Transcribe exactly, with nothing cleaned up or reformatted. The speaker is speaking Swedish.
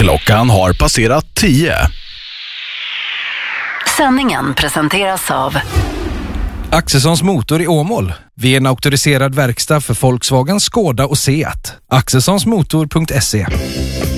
Klockan har passerat tio. Sändningen presenteras av Axelssons Motor i Åmål. Vi är en auktoriserad verkstad för Volkswagen, Skoda och Seat. axelssonsmotor punkt se.